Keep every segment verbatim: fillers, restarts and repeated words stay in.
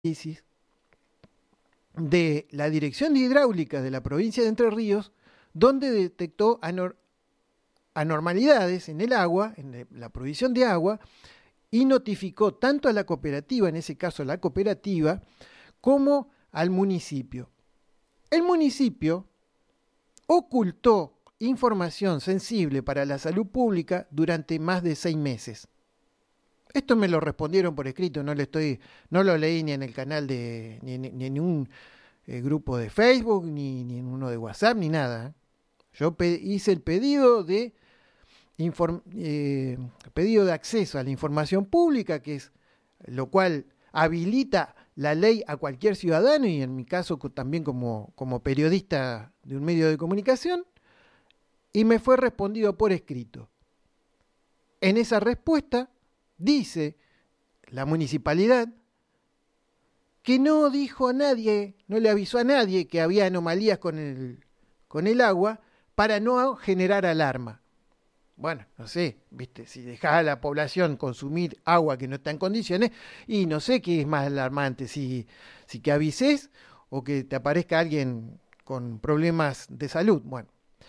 análisis de la Dirección de Hidráulica de la provincia de Entre Ríos, donde detectó anor anormalidades en el agua, en la provisión de agua, y notificó tanto a la cooperativa, en ese caso la cooperativa, como al municipio. El municipio ocultó información sensible para la salud pública durante más de seis meses. Esto me lo respondieron por escrito, no, le estoy, no lo leí ni en el canal de, ni, ni en un eh, grupo de Facebook, ni, ni en uno de WhatsApp, ni nada. Yo hice el pedido de, inform eh, pedido de acceso a la información pública, que es lo cual habilita la ley a cualquier ciudadano, y en mi caso también como, como periodista de un medio de comunicación, y me fue respondido por escrito. En esa respuesta dice la municipalidad que no dijo a nadie, no le avisó a nadie que había anomalías con el, con el agua para no generar alarma. Bueno, no sé, viste, si dejás a la población consumir agua que no está en condiciones, y no sé qué es más alarmante, si, si que avises o que te aparezca alguien con problemas de salud. Bueno,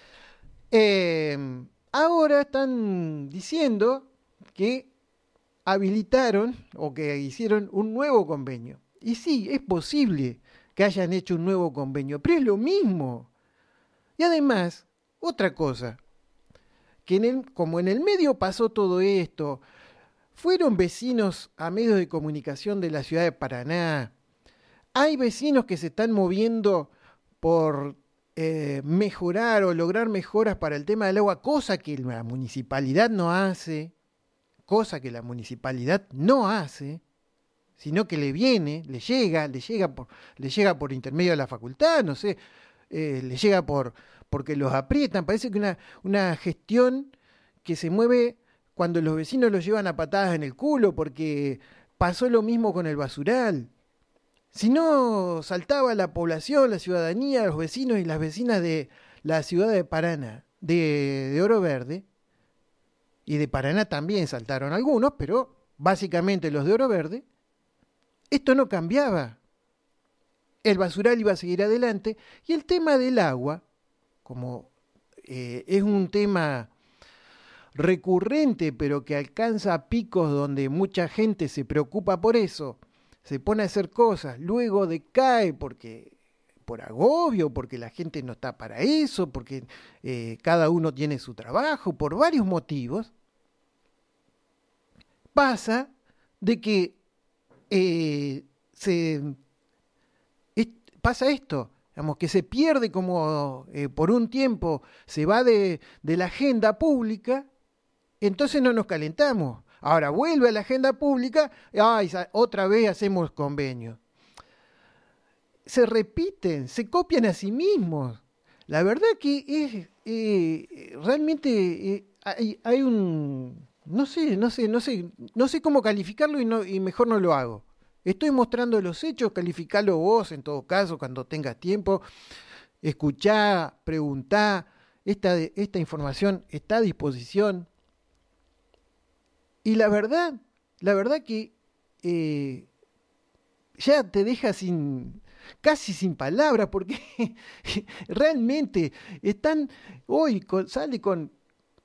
eh, ahora están diciendo que habilitaron o que hicieron un nuevo convenio. Y sí, es posible que hayan hecho un nuevo convenio, pero es lo mismo. Y además, otra cosa, que en el, como en el medio pasó todo esto, fueron vecinos a medios de comunicación de la ciudad de Paraná, hay vecinos que se están moviendo por eh, mejorar o lograr mejoras para el tema del agua, cosa que la municipalidad no hace, cosa que la municipalidad no hace, sino que le viene, le llega, le llega por, le llega por intermedio de la facultad, no sé, eh, le llega por porque los aprietan. Parece que una, una gestión que se mueve cuando los vecinos los llevan a patadas en el culo, porque pasó lo mismo con el basural. Si no, saltaba la población, la ciudadanía, los vecinos y las vecinas de la ciudad de Paraná, de, de Oro Verde, y de Paraná también saltaron algunos, pero básicamente los de Oro Verde, esto no cambiaba. El basural iba a seguir adelante, y el tema del agua, como eh, es un tema recurrente, pero que alcanza picos donde mucha gente se preocupa por eso, se pone a hacer cosas, luego decae porque por agobio, porque la gente no está para eso, porque eh, cada uno tiene su trabajo, por varios motivos, pasa de que eh, se es, pasa esto, digamos, que se pierde como eh, por un tiempo, se va de, de la agenda pública, entonces no nos calentamos. Ahora vuelve a la agenda pública, ay, otra vez hacemos convenio. Se repiten, se copian a sí mismos. La verdad que es eh, realmente eh, hay, hay un no sé, no sé, no sé, no sé cómo calificarlo, y, no, y mejor no lo hago. Estoy mostrando los hechos, calificalo vos en todo caso cuando tengas tiempo. Escuchá, preguntá, esta, esta información está a disposición. Y la verdad, la verdad que eh, ya te deja sin, casi sin palabras, porque realmente están, hoy con, sale con